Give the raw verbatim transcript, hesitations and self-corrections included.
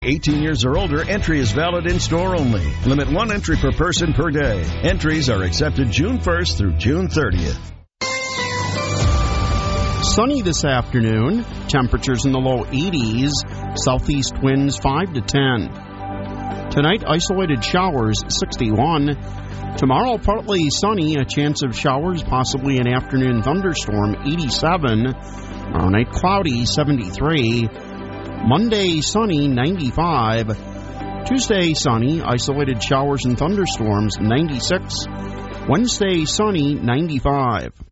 eighteen years or older, entry is valid in-store only. Limit one entry per person per day. Entries are accepted June first through June thirtieth. Sunny this afternoon. Temperatures in the low eighties. Southeast winds five to ten. Tonight, isolated showers, sixty-one. Tomorrow, partly sunny, a chance of showers, possibly an afternoon thunderstorm, eighty-seven. Tomorrow night, cloudy, seventy-three. Monday, sunny, ninety-five. Tuesday, sunny, isolated showers and thunderstorms, ninety-six. Wednesday, sunny, ninety-five.